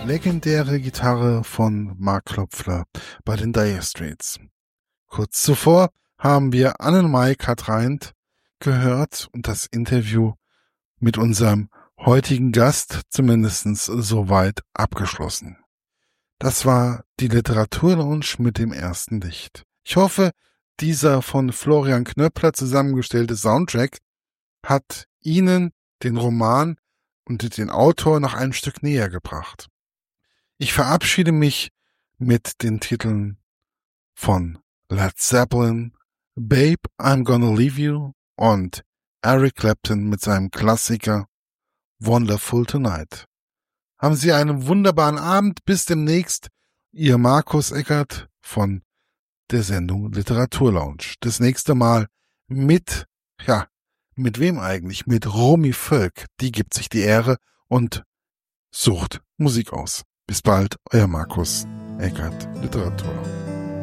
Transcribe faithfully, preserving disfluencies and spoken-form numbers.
legendäre Gitarre von Mark Knopfler bei den Dire Straits. Kurz zuvor haben wir Annenmai Cartwright gehört und das Interview mit unserem heutigen Gast zumindest soweit abgeschlossen. Das war die Literaturlounge mit dem ersten Licht. Ich hoffe, dieser von Florian Knöppler zusammengestellte Soundtrack hat Ihnen den Roman und den Autor noch ein Stück näher gebracht. Ich verabschiede mich mit den Titeln von Led Zeppelin, Babe, I'm Gonna Leave You und Eric Clapton mit seinem Klassiker Wonderful Tonight. Haben Sie einen wunderbaren Abend. Bis demnächst. Ihr Markus Eckert von der Sendung Literaturlounge. Das nächste Mal mit, ja, mit wem eigentlich? Mit Romy Völk. Die gibt sich die Ehre und sucht Musik aus. Bis bald, euer Markus Eckert, Literaturlounge.